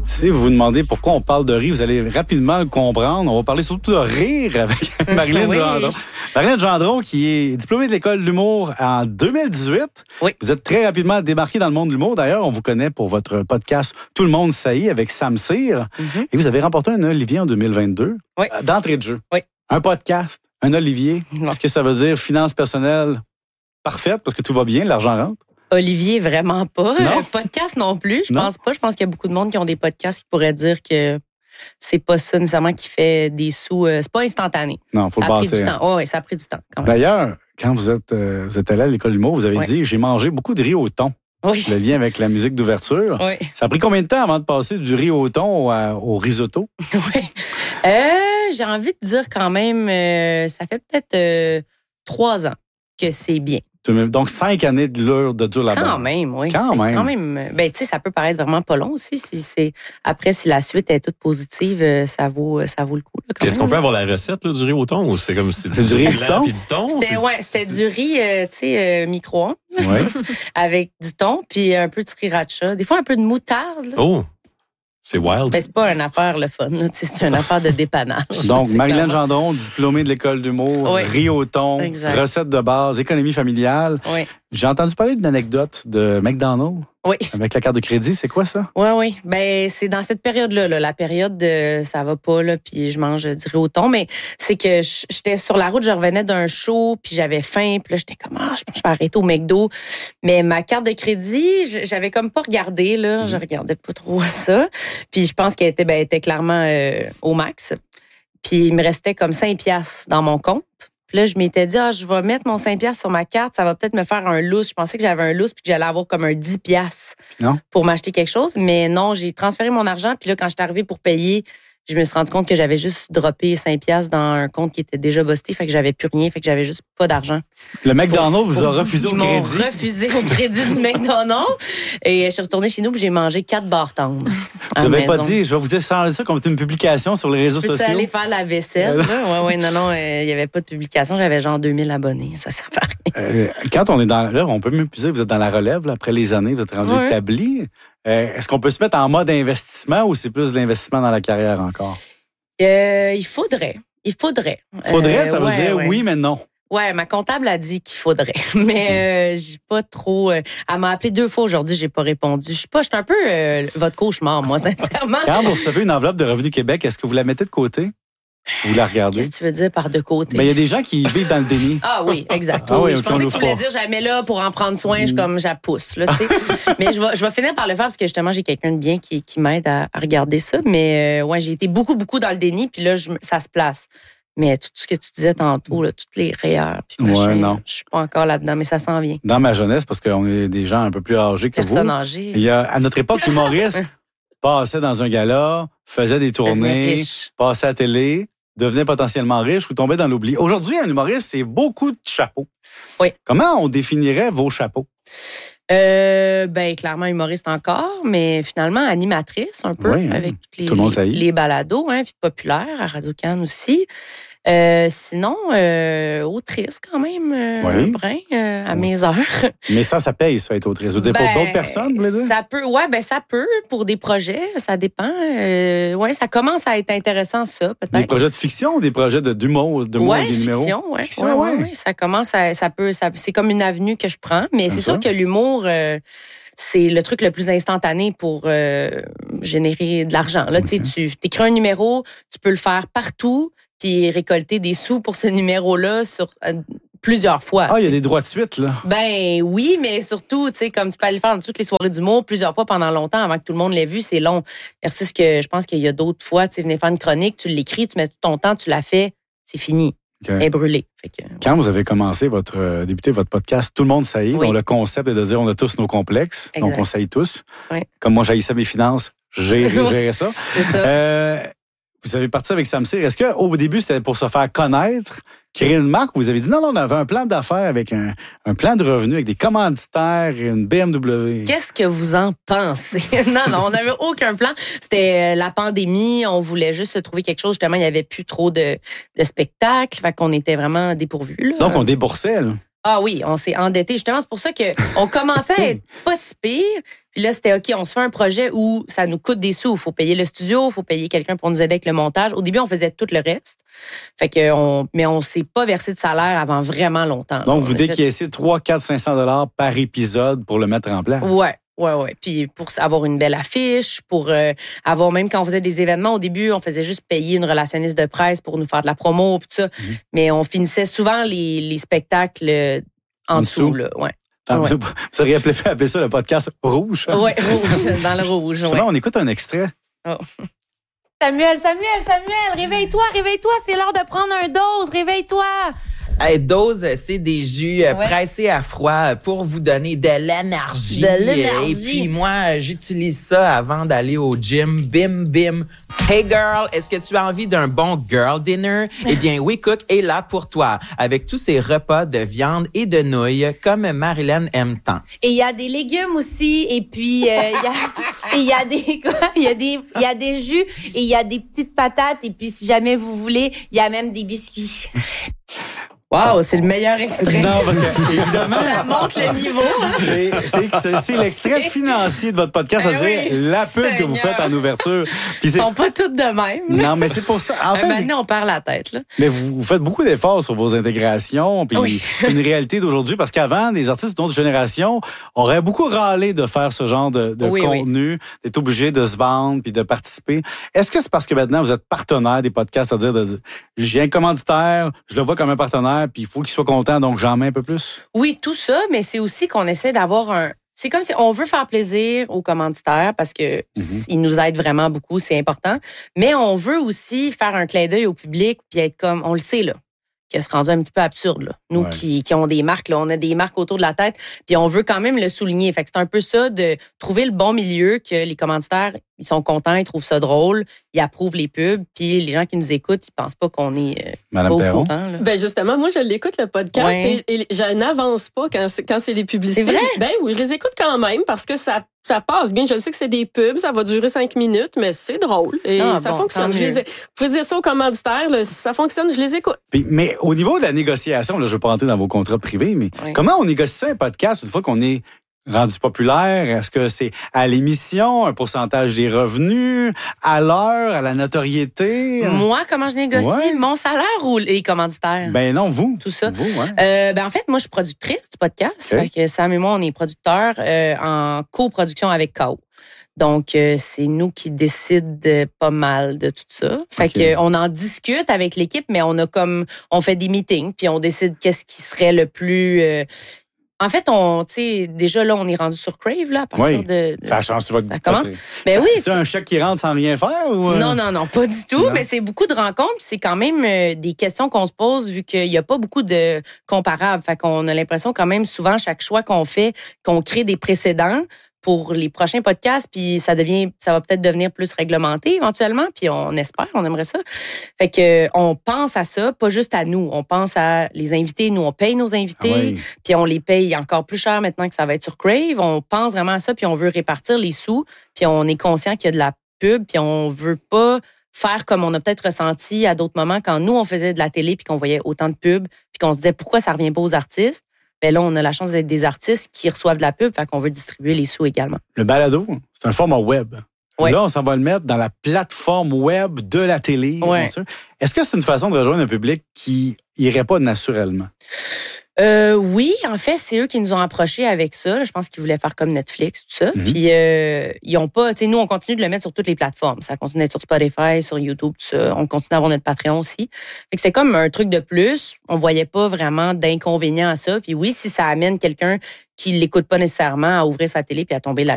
Si vous vous demandez pourquoi on parle de riz, vous allez rapidement le comprendre. On va parler surtout de rire avec Marilyn Gendron. Marilyn Gendron, qui est diplômée de l'École de l'humour en 2018. Oui. Vous êtes très rapidement démarqué dans le monde de l'humour. D'ailleurs, on vous connaît pour votre podcast Tout le monde saillit avec Sam Cyr. Mm-hmm. Et vous avez remporté un Olivier en 2022. Oui. D'entrée de jeu. Oui. Un podcast, un Olivier. Non. Est-ce que ça veut dire finances personnelles parfaites parce que tout va bien, l'argent rentre? Olivier, vraiment pas. Non. Podcast non plus, je Non. pense pas. Je pense qu'il y a beaucoup de monde qui ont des podcasts qui pourraient dire que c'est pas ça nécessairement qui fait des sous. C'est pas instantané. Non, faut Ça le a pris du bâtir. temps. Oui, ça a pris du temps quand même. D'ailleurs, quand vous êtes allé à l'École de l'humour, vous avez Oui. dit « J'ai mangé beaucoup de riz au thon ». Oui. Le lien avec la musique d'ouverture. Oui. Ça a pris combien de temps avant de passer du riz au thon au risotto? Oui. J'ai envie de dire quand même, ça fait peut-être 3 ans que c'est bien. Donc, 5 années de dur labeur. Quand même, oui. Quand c'est même. Quand même. Ben, tu sais, ça peut paraître vraiment pas long aussi. Après, si la suite est toute positive, ça vaut le coup. Là, quand Est-ce même, qu'on peut avoir la recette là, du riz au thon ou c'est comme si C'est du riz et du thon? puis du thon? C'était du riz, tu sais, micro-ondes, Oui. avec du thon, puis un peu de sriracha. Des fois, un peu de moutarde. Là. Oh, c'est wild. Ben, c'est pas une affaire le fun, là, tu sais, c'est une affaire de dépannage. Donc, C'est Marilyn clairement- Gendron, diplômée de l'École d'humour, Oui. riz au thon, Exact. recette de base, économie familiale. Oui, J'ai entendu parler d'une anecdote de McDonald's oui. avec la carte de crédit. C'est quoi ça? Oui, oui. Ben, c'est dans cette période-là, là, la période de ça va pas, là, puis je mange du riz au thon. Mais c'est que j'étais sur la route, je revenais d'un show, puis j'avais faim, puis là, j'étais comme, je pense que je vais arrêter au McDo. Mais ma carte de crédit, j'avais comme pas regardé, là. Je regardais pas trop ça. Puis je pense qu'elle était clairement au max. Puis il me restait comme 5 piastres dans mon compte. Puis là, je m'étais dit, je vais mettre mon 5 piastres sur ma carte, ça va peut-être me faire un lousse. Je pensais que j'avais un lousse puis que j'allais avoir comme un 10 piastres Non. pour m'acheter quelque chose. Mais non, j'ai transféré mon argent. Puis là, quand je suis arrivée pour payer, je me suis rendu compte que j'avais juste droppé 5 piastres dans un compte qui était déjà busté. Fait que j'avais plus rien. Fait que j'avais juste pas d'argent. Le McDonald's vous a refusé au Ils m'ont crédit. refusé au crédit du McDonald's. Et je suis retournée chez nous puis j'ai mangé 4 barres tendres. Vous n'avez pas dit, je vais vous échanger ça comme une publication sur les réseaux Peux-tu sociaux. aller faire la vaisselle? Oui, non, il n'y avait pas de publication. J'avais genre 2000 abonnés. Ça sert à rien. Quand on est dans... Là, on peut même plus dire que vous êtes dans la relève, là, après les années, vous êtes rendu Ouais. établi. Est-ce qu'on peut se mettre en mode investissement ou c'est plus de l'investissement dans la carrière encore? Il faudrait. Faudrait, ça veut ouais, dire ouais. oui, mais non. Ouais, ma comptable a dit qu'il faudrait. Mais j'ai pas trop... elle m'a appelé 2 fois aujourd'hui, j'ai pas répondu. Je suis un peu votre cauchemar, moi, sincèrement. Quand vous recevez une enveloppe de Revenu Québec, est-ce que vous la mettez de côté? Vous la regardez? Qu'est-ce que tu veux dire par de côté? Ben, il y a des gens qui vivent dans le déni. Ah oui, exact. Ah oui, je ok, on pensais que l'ouvre tu voulais pas. dire jamais là pour en prendre soin, je suis comme pousse là, tu sais. Mais je vais finir par le faire parce que justement j'ai quelqu'un de bien qui m'aide à regarder ça. Mais ouais, j'ai été beaucoup dans le déni, puis là ça se place. Mais tout ce que tu disais tantôt, là, toutes les rayures, puis machin, Ouais, non. je suis pas encore là-dedans, mais ça s'en vient. Dans ma jeunesse, parce qu'on est des gens un peu plus âgés que Personne vous. âgée. Il y a, à notre époque, l'humoriste passait dans un gala, faisait des devenait tournées, riche. passait à la télé, devenait potentiellement riche ou tombait dans l'oubli. Aujourd'hui, un humoriste, c'est beaucoup de chapeaux. Oui. Comment on définirait vos chapeaux? Ben clairement humoriste encore, mais finalement animatrice un peu Oui, hein. avec toutes Tout le monde saillit. les balados, hein, puis populaire à Radio-Can aussi. Sinon, autrice quand même, Oui. un brin à mes heures. Mais ça paye, ça, être autrice. Vous dire pour d'autres personnes, vous voulez dire? Ça peut, ça peut pour des projets, ça dépend. Ça commence à être intéressant ça Des peut-être. projets de fiction ou des projets d'humour, des numéros? Fiction, ouais. Fiction, ouais. Ça commence à, c'est comme une avenue que je prends, mais c'est ça. sûr que l'humour, c'est le truc le plus instantané pour générer de l'argent. Là, tu écris un numéro, tu peux le faire partout, puis récolter des sous pour ce numéro-là sur plusieurs fois. Ah, il y a des droits de suite, là. Ben oui, mais surtout, tu sais, comme tu peux aller le faire dans toutes les soirées d'humour plusieurs fois pendant longtemps avant que tout le monde l'ait vu, c'est long. Versus que je pense qu'il y a d'autres fois, tu sais, venir faire une chronique, tu l'écris, tu mets tout ton temps, tu l'as fait, c'est fini. OK. Elle est brûlée. Fait que, Quand vous avez commencé débuté votre podcast, tout le monde saillit. Oui. Donc, le concept est de dire on a tous nos complexes. Exact. Donc, on saillit tous. Oui. Comme moi, j'haïssais mes finances, j'ai géré ça. c'est ça. Vous avez parti avec Sam Cyr. Est-ce qu'au début, c'était pour se faire connaître, créer une marque, ou vous avez dit non, on avait un plan d'affaires avec un plan de revenus, avec des commanditaires et une BMW? Qu'est-ce que vous en pensez? non, on n'avait aucun plan. C'était la pandémie. On voulait juste se trouver quelque chose. Justement, il n'y avait plus trop de spectacles. Fait qu'on était vraiment dépourvus. Là. Donc, on déboursait, là. Ah oui, on s'est endetté. Justement, c'est pour ça qu'on commençait à être pas si pire. Puis là, c'était OK, on se fait un projet où ça nous coûte des sous. Il faut payer le studio, il faut payer quelqu'un pour nous aider avec le montage. Au début, on faisait tout le reste. Mais on s'est pas versé de salaire avant vraiment longtemps. Donc, vous décaissez 3, 4, 500 $ par épisode pour le mettre en place. Ouais. Puis pour avoir une belle affiche, pour avoir, même quand on faisait des événements, au début, on faisait juste payer une relationniste de presse pour nous faire de la promo, tout ça. Mais on finissait souvent les spectacles en dessous. Là. Ouais. Vous auriez appelé ça le podcast rouge. Oui, rouge, dans le rouge. Justement, on écoute un extrait. Oh. Samuel, réveille-toi, c'est l'heure de prendre un dose, réveille-toi. Hey, dose, c'est des jus pressés à froid pour vous donner de l'énergie. Et puis moi, j'utilise ça avant d'aller au gym. Bim, bim. Hey girl, est-ce que tu as envie d'un bon girl dinner? Eh bien, WeCook est là pour toi, avec tous ces repas de viande et de nouilles comme Marilyn aime tant. Et il y a des légumes aussi, et puis il y a des jus, et il y a des petites patates, et puis si jamais vous voulez, il y a même des biscuits. Wow, c'est le meilleur extrait. Non, parce que, évidemment, ça monte le niveau. c'est l'extrait financier de votre podcast, c'est-à-dire la pub que vous faites en ouverture. Puis ils sont pas toutes de même. Non, mais c'est pour ça. En fait, maintenant, on perd la tête. Là. Mais vous faites beaucoup d'efforts sur vos intégrations, puis c'est une réalité d'aujourd'hui, parce qu'avant, des artistes d'une autre génération auraient beaucoup râlé de faire ce genre de contenu, d'être obligé de se vendre puis de participer. Est-ce que c'est parce que maintenant, vous êtes partenaire des podcasts, c'est-à-dire j'ai un commanditaire, je le vois comme un partenaire, puis il faut qu'il soit content, donc j'en mets un peu plus? Oui, tout ça, mais c'est aussi qu'on essaie d'avoir c'est comme si on veut faire plaisir aux commanditaires parce que ils nous aident vraiment beaucoup, c'est important. Mais on veut aussi faire un clin d'œil au public puis être comme, on le sait là, que c'est rendu un petit peu absurde là. Nous qui ont des marques là, on a des marques autour de la tête, puis on veut quand même le souligner. Fait que c'est un peu ça de trouver le bon milieu que les commanditaires ils sont contents, ils trouvent ça drôle, ils approuvent les pubs, puis les gens qui nous écoutent, ils pensent pas qu'on est pas au courant. Là. Ben justement, moi je l'écoute le podcast et je n'avance pas quand c'est les publicités. C'est vrai? Ben oui, je les écoute quand même parce que ça passe bien. Je sais que c'est des pubs, ça va durer 5 minutes, mais c'est drôle et ça fonctionne. Vous pouvez dire ça aux commanditaires, là, ça fonctionne, je les écoute. Mais au niveau de la négociation, là, je ne vais pas rentrer dans vos contrats privés, mais comment on négocie ça un podcast une fois qu'on est rendu populaire? Est-ce que c'est à l'émission, un pourcentage des revenus, à l'heure, à la notoriété? Moi, comment je négocie? Mon salaire ou les commanditaires? Ben non, vous. Tout ça. Vous, en fait, moi, je suis productrice du podcast. Fait que Sam et moi, on est producteurs en coproduction avec KO. Donc, c'est nous qui décident pas mal de tout ça. Fait que on en discute avec l'équipe, mais on fait des meetings, puis on décide qu'est-ce qui serait le plus... En fait, déjà là, on est rendu sur Crave, là, à partir de... Ça change sur votre... Ça commence. Ben oui. C'est un chèque qui rentre sans rien faire ou... Non, pas du tout. Non. Mais c'est beaucoup de rencontres. C'est quand même des questions qu'on se pose vu qu'il n'y a pas beaucoup de comparables. Fait qu'on a l'impression quand même souvent, chaque choix qu'on fait, qu'on crée des précédents pour les prochains podcasts, puis ça va peut-être devenir plus réglementé éventuellement, puis on espère, on aimerait ça. Fait que on pense à ça, pas juste à nous, on pense à les invités, nous on paye nos invités, puis on les paye encore plus cher maintenant que ça va être sur Crave, on pense vraiment à ça, puis on veut répartir les sous, puis on est conscient qu'il y a de la pub, puis on veut pas faire comme on a peut-être ressenti à d'autres moments quand nous on faisait de la télé puis qu'on voyait autant de pubs, puis qu'on se disait pourquoi ça revient pas aux artistes. Ben là, on a la chance d'être des artistes qui reçoivent de la pub, fait qu'on veut distribuer les sous également. Le balado, c'est un format web. Là, on s'en va le mettre dans la plateforme web de la télé. Bien sûr. Est-ce que c'est une façon de rejoindre un public qui irait pas naturellement? Oui, en fait, c'est eux qui nous ont approchés avec ça. Je pense qu'ils voulaient faire comme Netflix, tout ça. Puis, ils ont pas... Tu sais, nous, on continue de le mettre sur toutes les plateformes. Ça continue d'être sur Spotify, sur YouTube, tout ça. On continue d'avoir notre Patreon aussi. Fait que c'était comme un truc de plus. On voyait pas vraiment d'inconvénient à ça. Puis oui, si ça amène quelqu'un qui l'écoute pas nécessairement à ouvrir sa télé puis à tomber là